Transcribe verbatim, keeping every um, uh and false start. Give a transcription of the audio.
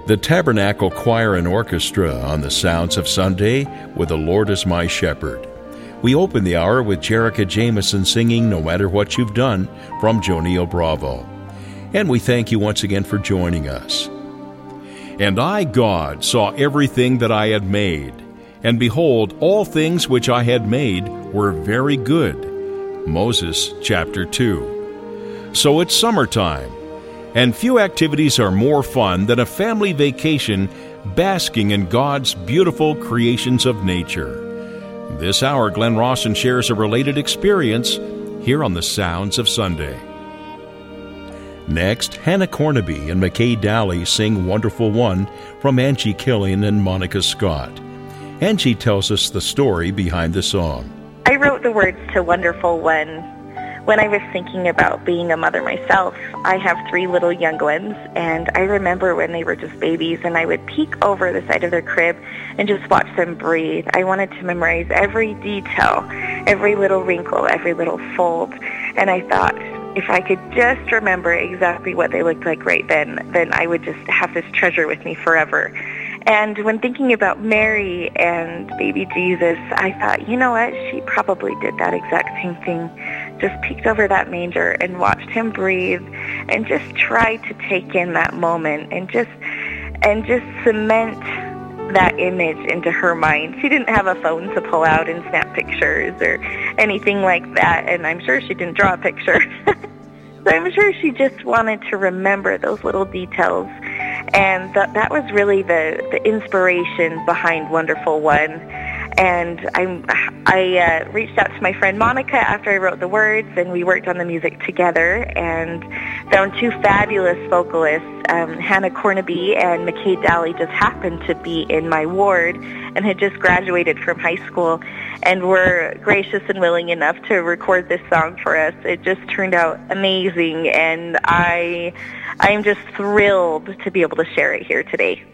The Tabernacle Choir and Orchestra on the Sounds of Sunday with The Lord is My Shepherd. We open the hour with Jerica Jameson singing No Matter What You've Done from Jonio Bravo. And we thank you once again for joining us. And I, God, saw everything that I had made, and behold, all things which I had made were very good. Moses chapter two. So it's summertime, and few activities are more fun than a family vacation basking in God's beautiful creations of nature. This hour, Glenn Rawson shares a related experience here on the Sounds of Sunday. Next, Hannah Cornaby and McKay Daly sing Wonderful One from Angie Killian and Monica Scott. Angie tells us the story behind the song. I wrote the words to Wonderful One when I was thinking about being a mother myself. I have three little young ones, and I remember when they were just babies, and I would peek over the side of their crib and just watch them breathe. I wanted to memorize every detail, every little wrinkle, every little fold, and I thought, if I could just remember exactly what they looked like right then, then I would just have this treasure with me forever. And when thinking about Mary and baby Jesus, I thought, you know what, she probably did that exact same thing. Just peeked over that manger and watched him breathe and just tried to take in that moment and just and just cement that image into her mind. She didn't have a phone to pull out and snap pictures or anything like that, and I'm sure she didn't draw a picture. So I'm sure she just wanted to remember those little details. And th- that was really the, the inspiration behind Wonderful One. And I'm, I uh, reached out to my friend Monica after I wrote the words, and we worked on the music together and found two fabulous vocalists. Um, Hannah Cornaby and McKay Daly just happened to be in my ward and had just graduated from high school and were gracious and willing enough to record this song for us. It just turned out amazing, and I, I'm just thrilled to be able to share it here today.